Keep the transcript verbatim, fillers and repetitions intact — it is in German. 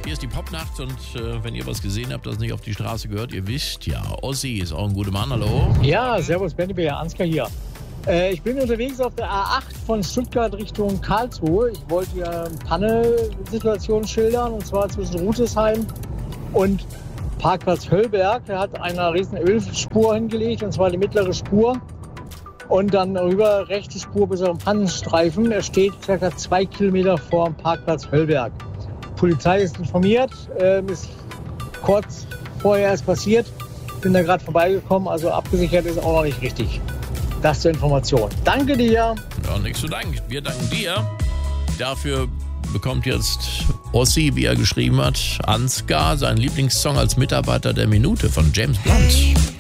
Hier ist die Popnacht und äh, wenn ihr was gesehen habt, das nicht auf die Straße gehört, ihr wisst ja, Ossi ist auch ein guter Mann, hallo? Ja, servus, Benny Bär, Ansgar hier. Äh, ich bin unterwegs auf der A acht von Stuttgart Richtung Karlsruhe. Ich wollte hier eine Panne-Situation schildern, und zwar zwischen Rutesheim und Parkplatz Höllberg. Da hat einer riesen Ölspur hingelegt, und zwar die mittlere Spur. Und dann rüber rechte Spur bis auf den Pannenstreifen. Er steht ca. zwei Kilometer vor dem Parkplatz Höllberg. Die Polizei ist informiert, äh, ist kurz vorher erst passiert. Bin da gerade vorbeigekommen, also abgesichert ist auch noch nicht richtig. Das zur Information. Danke dir. Ja, nichts zu danken. Wir danken dir. Dafür bekommt jetzt Ossi, wie er geschrieben hat, Ansgar, seinen Lieblingssong als Mitarbeiter der Minute von James Blunt.